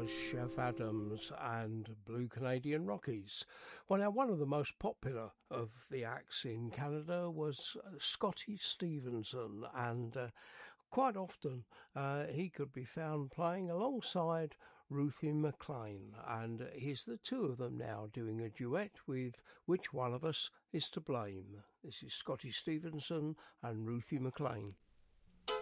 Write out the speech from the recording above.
was Chef Adams and Blue Canadian Rockies. Well, now, one of the most popular of the acts in Canada was Scotty Stevenson, and quite often he could be found playing alongside Ruthie McLean, and here's the two of them now doing a duet with Which One of Us Is to Blame. This is Scotty Stevenson and Ruthie McLean.